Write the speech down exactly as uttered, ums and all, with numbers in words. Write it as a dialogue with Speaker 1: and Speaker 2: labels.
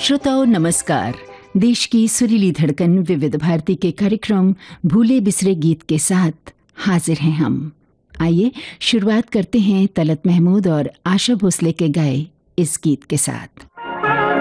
Speaker 1: श्रोताओं नमस्कार। देश की सुरीली धड़कन विविध भारती के कार्यक्रम भूले बिसरे गीत के साथ हाजिर हैं हम। आइए शुरुआत करते हैं तलत महमूद और आशा भोसले के गाए इस गीत के साथ।